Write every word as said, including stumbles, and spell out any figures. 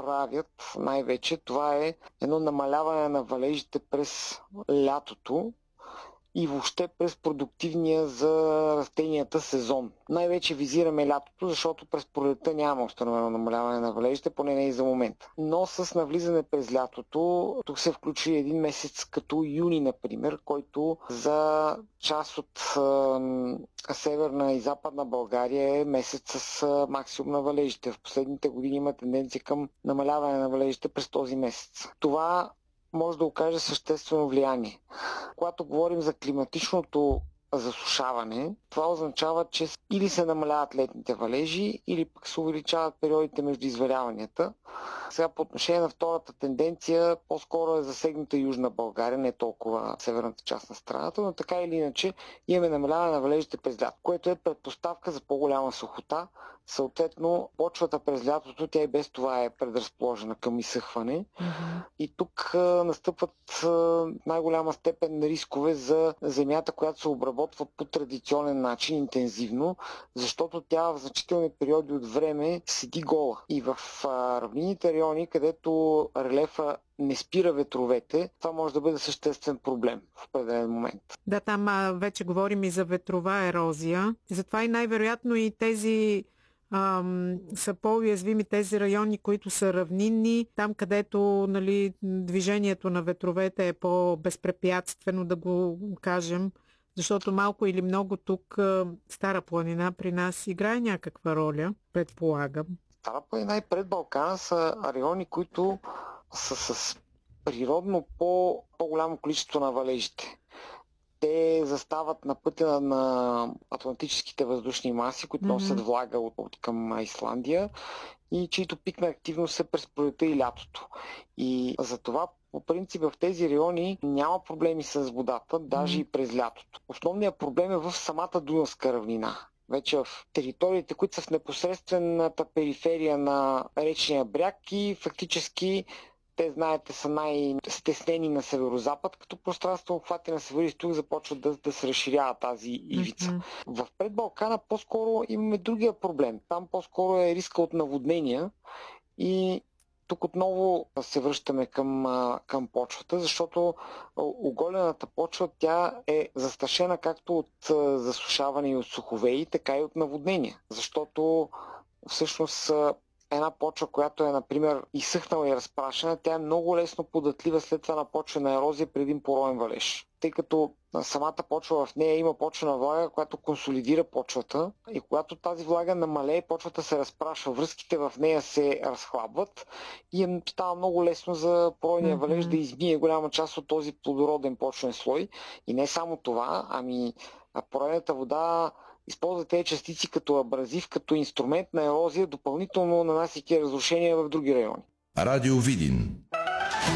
правят най-вече, това е едно намаляване на валежите през лятото и въобще през продуктивния за растенията сезон. Най-вече визираме лятото, защото през пролетта няма установено намаляване на валежите, поне не и за момента. Но с навлизане през лятото, тук се включи един месец като юни, например, който за част от е, северна и западна България е месец с е, максимум на валежите. В последните години има тенденция към намаляване на валежите през този месец. Това може да окаже съществено влияние. Когато говорим за климатичното засушаване, това означава, че или се намаляват летните валежи, или пък се увеличават периодите между изваляванията. Сега по отношение на втората тенденция, по-скоро е засегната Южна България, не толкова северната част на страната, но така или иначе имаме намаляване на валежите през лято, което е предпоставка за по-голяма сухота. Съответно, почвата през лятото, тя и без това е предразположена към изсъхване. Mm-hmm. И тук а, настъпват а, най-голяма степен на рискове за земята, която се обработва по традиционен начин, интензивно, защото тя в значителни периоди от време седи гола. И в а, равнинните райони, където релефа не спира ветровете, това може да бъде съществен проблем в определен момент. Да, там а, вече говорим и за ветрова ерозия. Затова и най-вероятно и тези ам, са по-уязвими тези райони, които са равнинни, там където, нали, движението на ветровете е по-безпрепятствено, да го кажем, защото малко или много тук Стара планина при нас играе някаква роля, предполагам. Стара планина и пред Балкана са райони, които са с природно по, по-голямо количество на валежите. Те застават на пътя на атлантическите въздушни маси, които mm-hmm. носят влага от, от към Исландия и чието пик на активност е през пролетта и лятото. И затова по принцип в тези райони няма проблеми с водата, даже mm-hmm. и през лятото. Основният проблем е в самата Дунавска равнина. Вече в териториите, които са в непосредствената периферия на речния бряг и фактически те, знаете, са най-стеснени на северозапад, като пространство обхвати на север и тук започват да, да се разширява тази ивица. Mm-hmm. В предбалкана по-скоро имаме другия проблем. Там по-скоро е риска от наводнения и тук отново се връщаме към, към почвата, защото оголената почва, тя е застрашена както от засушаване и от суховеи, така и от наводнения. Защото всъщност една почва, която е, например, изсъхнала и разпрашена, тя е много лесно податлива след това на почвена ерозия преди един пороен валеж. Тъй като самата почва в нея има почвена влага, която консолидира почвата и когато тази влага намалее, почвата се разпрашва, връзките в нея се разхлабват и става много лесно за поройния валеж mm-hmm. да измие голяма част от този плодороден почвен слой. И не само това, ами поройната вода използва тези частици като абразив, като инструмент на ерозия, допълнително нанасяйки разрушения в други райони. Радио Видин.